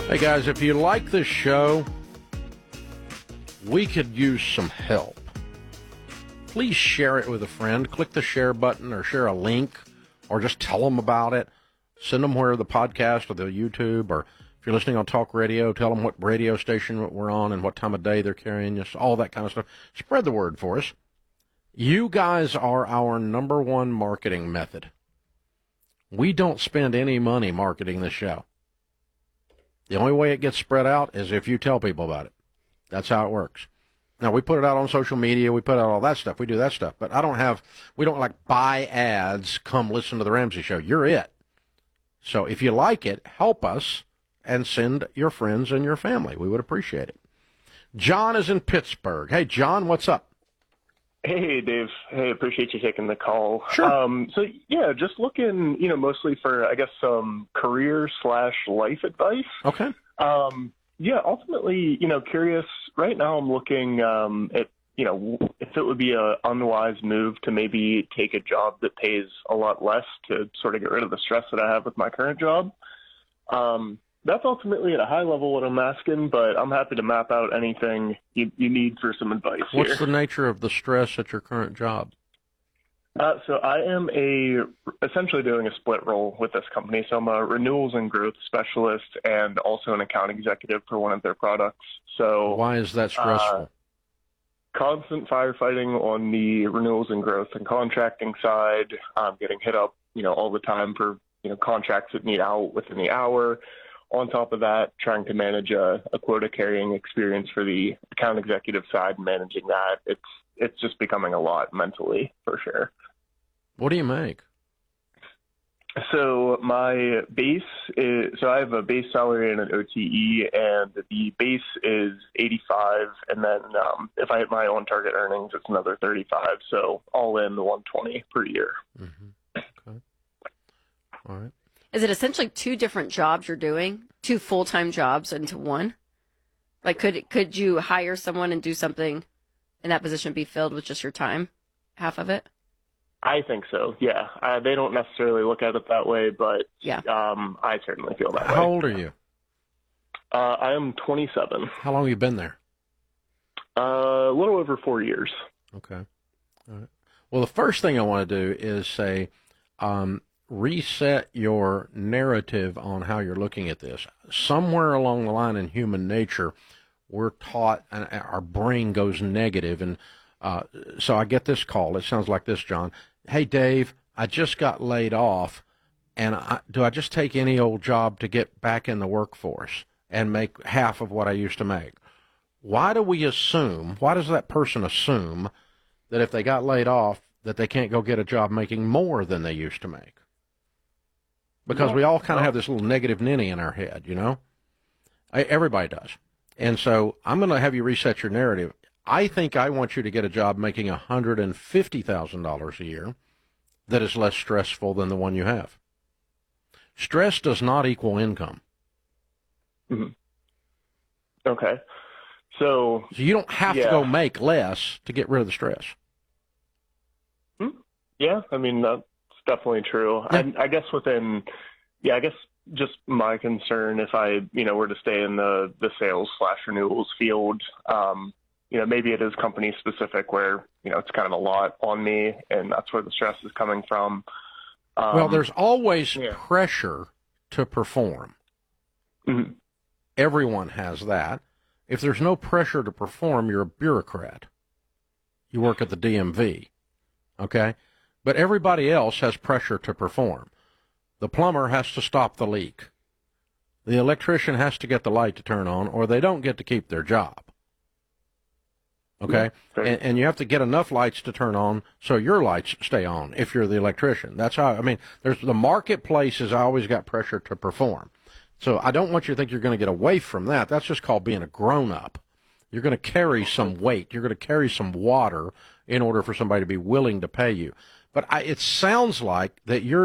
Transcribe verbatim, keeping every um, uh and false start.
Hey guys, if you like this show, we could use some help. Please share it with a friend. Click the share button or share a link or just tell them about it. Send them where the podcast or the YouTube, or if you're listening on talk radio, tell them what radio station we're on and what time of day they're carrying us, all that kind of stuff. Spread the word for us. You guys are our number one marketing method. We don't spend any money marketing this show. The only way it gets spread out is if you tell people about it. That's how it works. Now, we put it out on social media. We put out all that stuff. We do that stuff. But I don't have, we don't like buy ads, come listen to the Ramsey Show. You're it. So if you like it, help us and send your friends and your family. We would appreciate it. John is in Pittsburgh. Hey, John, what's up? Hey, Dave. Hey, appreciate you taking the call. Sure. Um, so, yeah, just looking, you know, mostly for, I guess, some career slash life advice. Okay. Um, yeah, ultimately, you know, curious. Right now I'm looking um, at, you know, if it would be a unwise move to maybe take a job that pays a lot less to sort of get rid of the stress that I have with my current job. Um That's ultimately at a high level what I'm asking, but I'm happy to map out anything you, you need for some advice. What's here. the nature of the stress at your current job? Uh, so I am a essentially doing a split role with this company. So I'm a renewals and growth specialist and also an account executive for one of their products. So why is that stressful? Uh, constant firefighting on the renewals and growth and contracting side. I'm getting hit up, you know, all the time for, you know, contracts that need out within the hour. On top of that, trying to manage a, a quota carrying experience for the account executive side and managing that, it's it's just becoming a lot mentally, for sure. What do you make? So my base is, so I have a base salary and an O T E, and the base is eighty-five, and then um, if I hit my own target earnings, it's another thirty-five. So all in the one twenty per year. Mm-hmm. Okay. All right. Is it essentially two different jobs you're doing, two full-time jobs into one? Like, could could you hire someone and do something, and that position be filled with just your time, half of it? I think so, yeah. Uh, they don't necessarily look at it that way, but yeah. um, I certainly feel that How way. How old are you? Uh, I am twenty-seven. How long have you been there? Uh, a little over four years. Okay. All right. Well, the first thing I want to do is say, um, reset your narrative on how you're looking at this. Somewhere along the line in human nature, we're taught, and our brain goes negative. And uh, so I get this call. It sounds like this, John. Hey, Dave, I just got laid off, and I, do I just take any old job to get back in the workforce and make half of what I used to make? Why do we assume, why does that person assume that if they got laid off, that they can't go get a job making more than they used to make? Because we all kind of have this little negative ninny in our head, you know? Everybody does. And so I'm going to have you reset your narrative. I think I want you to get a job making one hundred fifty thousand dollars a year that is less stressful than the one you have. Stress does not equal income. Mm-hmm. Okay. So, so you don't have yeah. to go make less to get rid of the stress. Yeah, I mean, that's definitely true. Yeah. I, I guess within, yeah, I guess just my concern if I, you know, were to stay in the, the sales slash renewals field, um, you know, maybe it is company specific where, you know, it's kind of a lot on me and that's where the stress is coming from. Um, well, there's always yeah. pressure to perform. Mm-hmm. Everyone has that. If there's no pressure to perform, you're a bureaucrat. You work at the D M V, okay? But everybody else has pressure to perform. The plumber has to stop the leak. The electrician has to get the light to turn on, or they don't get to keep their job. Okay? Yeah, and, and you have to get enough lights to turn on so your lights stay on if you're the electrician. That's how, I mean, there's the marketplace has always got pressure to perform. So I don't want you to think you're going to get away from that. That's just called being a grown-up. You're going to carry some weight. You're going to carry some water in order for somebody to be willing to pay you. But I, it sounds like that you're